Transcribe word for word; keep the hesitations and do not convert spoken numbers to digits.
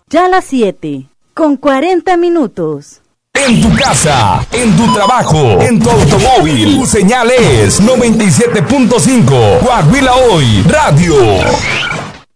Ya las siete, con cuarenta minutos. En tu casa, en tu trabajo, en tu automóvil, tu señal es noventa y siete punto cinco. Coahuila Hoy Radio.